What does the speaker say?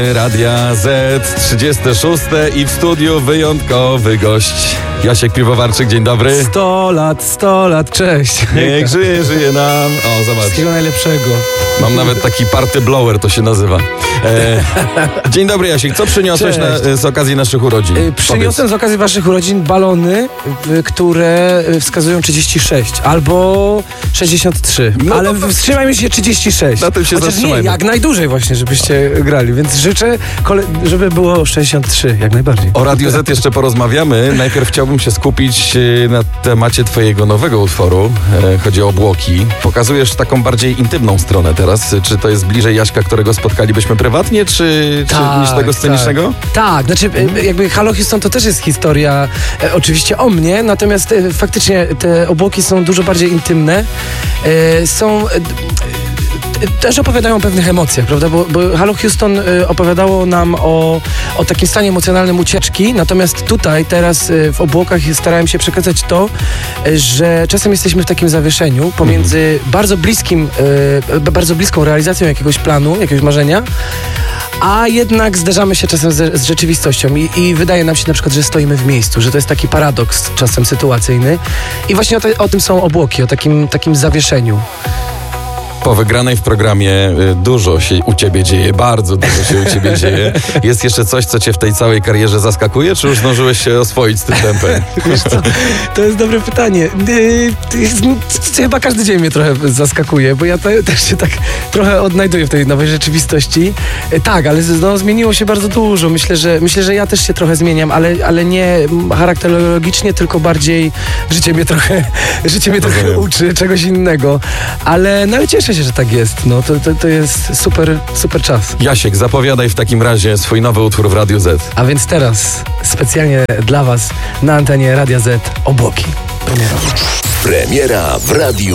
Radia Z, 36 i w studiu wyjątkowy gość. Jasiek Piwowarczyk, dzień dobry. 100 lat, cześć. Niech żyje nam. O, zobacz. Wszystkiego najlepszego. Mam nawet taki party blower, to się nazywa. Dzień dobry, Jasiek. Co przyniosłeś z okazji naszych urodzin? Przyniosłem z okazji waszych urodzin balony, które wskazują 36 albo 63. No ale wstrzymajmy się 36. Na tym się Chociaż zatrzymajmy. nie, jak najdłużej właśnie, żebyście grali. Więc życzę, żeby było 63, jak najbardziej. O Radiu Z jeszcze porozmawiamy. Najpierw chciałbym się skupić na temacie twojego nowego utworu. Chodzi o obłoki. Pokazujesz taką bardziej intymną stronę teraz. Czy to jest bliżej Jaśka, którego spotkalibyśmy prywatnie, czy niż tego scenicznego? Tak, znaczy jakby Halo Houston to też jest historia oczywiście o mnie, natomiast faktycznie te obłoki są dużo bardziej intymne. Też opowiadają o pewnych emocjach, prawda? Bo Halo Houston opowiadało nam o takim stanie emocjonalnym ucieczki, natomiast tutaj, teraz w obłokach starałem się przekazać to, że czasem jesteśmy w takim zawieszeniu pomiędzy bardzo bliską realizacją jakiegoś planu, jakiegoś marzenia, a jednak zderzamy się czasem z rzeczywistością i wydaje nam się na przykład, że stoimy w miejscu, że to jest taki paradoks czasem sytuacyjny i właśnie o tym są obłoki, o takim zawieszeniu. Po wygranej w programie dużo się u ciebie dzieje, bardzo dużo się u ciebie dzieje. Jest jeszcze coś, co cię w tej całej karierze zaskakuje, czy już zdążyłeś się oswoić z tym tempem? Wiesz co, to jest dobre pytanie. Chyba każdy dzień mnie trochę zaskakuje, bo ja też się tak trochę odnajduję w tej nowej rzeczywistości. Tak, ale zmieniło się bardzo dużo. Myślę, że ja też się trochę zmieniam, ale nie charakterologicznie, tylko bardziej życie mnie trochę uczy czegoś innego. Ale cieszę się, że tak jest. No, to jest super czas. Jasiek, zapowiadaj w takim razie swój nowy utwór w Radiu Z. A więc teraz specjalnie dla was na antenie Radia Z obłoki. Premiera w Radiu